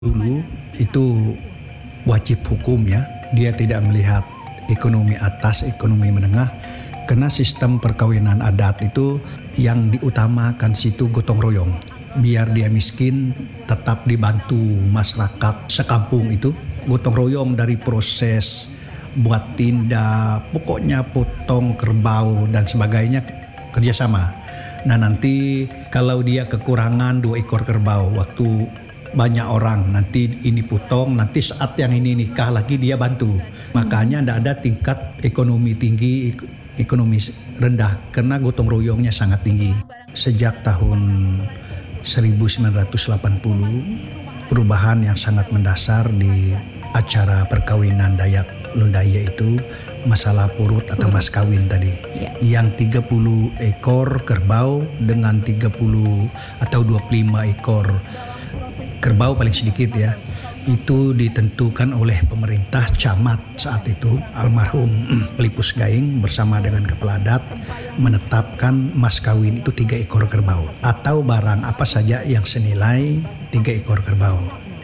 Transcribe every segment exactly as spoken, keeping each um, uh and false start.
Dulu itu wajib hukum ya, dia tidak melihat ekonomi atas, ekonomi menengah, karena sistem perkawinan adat itu yang diutamakan situ gotong royong. Biar dia miskin tetap dibantu masyarakat sekampung itu, gotong royong dari proses buat tindak, pokoknya potong kerbau dan sebagainya kerjasama. Nah nanti kalau dia kekurangan dua ekor kerbau, waktu banyak orang nanti ini potong, nanti saat yang ini nikah lagi dia bantu. Makanya tidak ada tingkat ekonomi tinggi, ekonomi rendah karena gotong royongnya sangat tinggi. Sejak tahun seribu sembilan ratus delapan puluh perubahan yang sangat mendasar di acara perkawinan Dayak Lundaya itu masalah purut atau mas kawin tadi. Ya. Yang tiga puluh ekor kerbau dengan tiga puluh atau dua puluh lima ekor kerbau paling sedikit ya, itu ditentukan oleh pemerintah camat saat itu, almarhum Pelipus Gaing bersama dengan kepala adat menetapkan mas kawin itu tiga ekor kerbau atau barang apa saja yang senilai tiga ekor kerbau.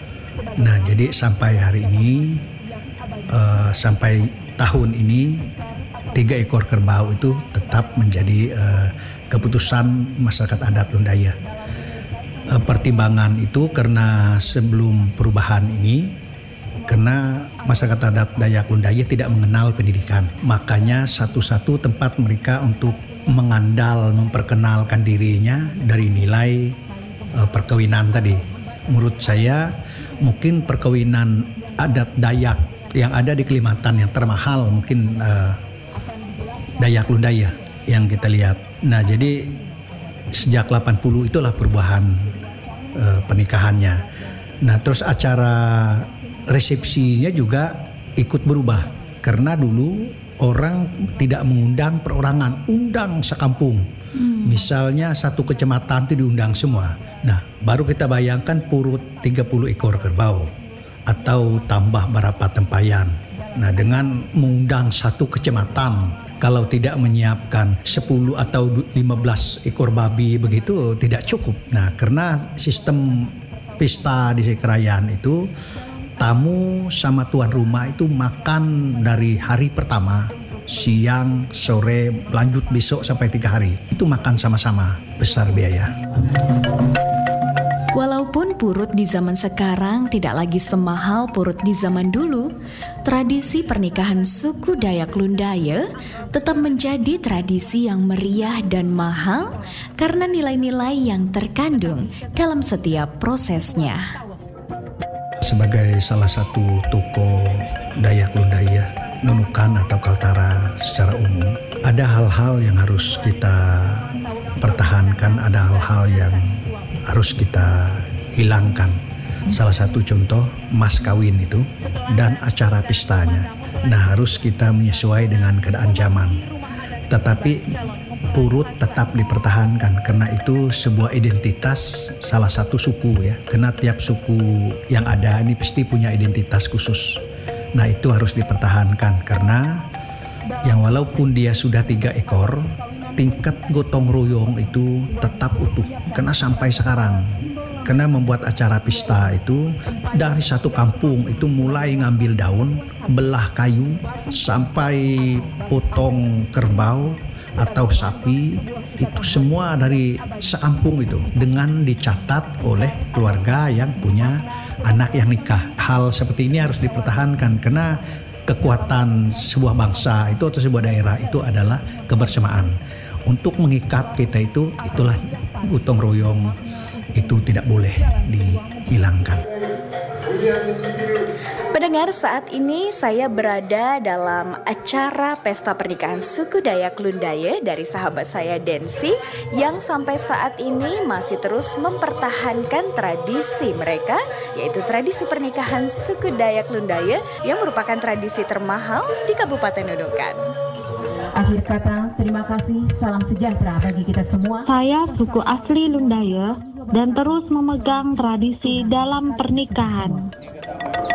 Nah jadi sampai hari ini uh, sampai tahun ini tiga ekor kerbau itu tetap menjadi uh, keputusan masyarakat adat Lundaya. Pertimbangan itu karena sebelum perubahan ini, karena masyarakat adat Dayak Lundaya tidak mengenal pendidikan, makanya satu-satu tempat mereka untuk mengandal memperkenalkan dirinya dari nilai uh, perkawinan tadi. Menurut saya mungkin perkawinan adat Dayak yang ada di Kalimantan yang termahal mungkin uh, Dayak Lundaya yang kita lihat. Nah jadi sejak delapan puluh itulah perubahan uh, pernikahannya. Nah terus acara resepsinya juga ikut berubah. Karena dulu orang tidak mengundang perorangan, undang sekampung. Hmm. Misalnya satu kecamatan itu diundang semua. Nah baru kita bayangkan purut tiga puluh ekor kerbau atau tambah berapa tempayan. Nah dengan mengundang satu kecamatan, kalau tidak menyiapkan sepuluh atau lima belas ekor babi begitu tidak cukup. Nah karena sistem pesta di kerajaan itu tamu sama tuan rumah itu makan dari hari pertama, siang, sore, lanjut besok sampai tiga hari. Itu makan sama-sama, besar biaya. Walaupun purut di zaman sekarang tidak lagi semahal purut di zaman dulu, tradisi pernikahan suku Dayak Lundaya tetap menjadi tradisi yang meriah dan mahal karena nilai-nilai yang terkandung dalam setiap prosesnya. Sebagai salah satu tokoh Dayak Lundaya, Nunukan atau Kaltara secara umum, ada hal-hal yang harus kita pertahankan, ada hal-hal yang harus kita hilangkan. Salah satu contoh mas kawin itu dan acara pestanya. Nah harus kita menyesuaikan dengan keadaan zaman. Tetapi purut tetap dipertahankan karena itu sebuah identitas salah satu suku ya. Karena tiap suku yang ada ini pasti punya identitas khusus. Nah itu harus dipertahankan karena yang walaupun dia sudah tiga ekor, tingkat gotong royong itu tetap utuh. Karena sampai sekarang, karena membuat acara pesta itu dari satu kampung itu mulai ngambil daun, belah kayu, sampai potong kerbau atau sapi, itu semua dari sekampung itu dengan dicatat oleh keluarga yang punya anak yang nikah. Hal seperti ini harus dipertahankan karena kekuatan sebuah bangsa itu atau sebuah daerah itu adalah kebersamaan. Untuk mengikat kita itu, itulah gotong royong itu tidak boleh dihilangkan. Pendengar, saat ini saya berada dalam acara pesta pernikahan suku Dayak Lundaya dari sahabat saya Densi yang sampai saat ini masih terus mempertahankan tradisi mereka, yaitu tradisi pernikahan suku Dayak Lundaya yang merupakan tradisi termahal di Kabupaten Nunukan. Akhir kata, terima kasih, salam sejahtera bagi kita semua. Saya suku asli Lundaya dan terus memegang tradisi dalam pernikahan.